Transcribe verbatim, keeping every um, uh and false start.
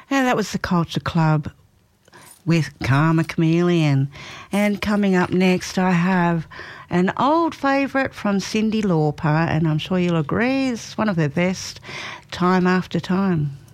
And that was the Culture Club with Karma Chameleon. And coming up next, I have an old favourite from Cyndi Lauper, and I'm sure you'll agree, it's one of her best, Time After Time.